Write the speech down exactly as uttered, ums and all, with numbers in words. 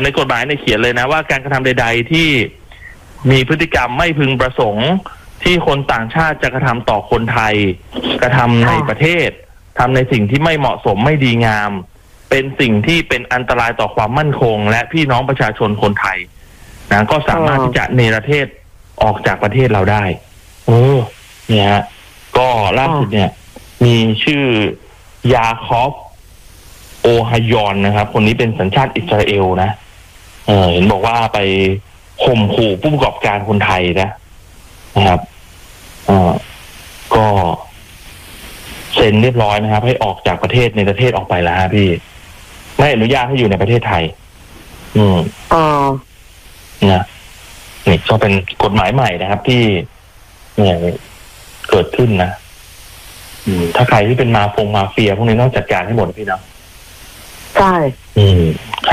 ในกฎหมายในเขียนเลยนะว่าการกระทำใดๆที่มีพฤติกรรมไม่พึงประสงค์ที่คนต่างชาติจะกระทำต่อคนไทยกระทำในประเทศทำในสิ่งที่ไม่เหมาะสมไม่ดีงามเป็นสิ่งที่เป็นอันตรายต่อความมั่นคงและพี่น้องประชาชนคนไทยนะก็สามารถที่จะเนรเทศออกจากประเทศเราได้โอ้เนี่ยฮะก็ล่าสุดเนี่ยมีชื่อยาคอฟโอไฮยอนนะครับคนนี้เป็นสัญชาติอิสราเอลนะเออเห็นบอกว่าไปข่มขู่ผู้ประกอบการคนไทยนะนะครับเออก็เซ็นเรียบร้อยนะครับให้ออกจากประเทศในประเทศออกไปแล้วฮะพี่ไม่อนุญาตให้อยู่ในประเทศไทยอืมอ๋อนะนี่ก็เป็นกฎหมายใหม่นะครับที่เนี่ยเกิดขึ้นนะอืมถ้าใครที่เป็นมาฟงมาเฟียพวกนี้ต้องจัดการให้หมดพี่เนาะใช่อืม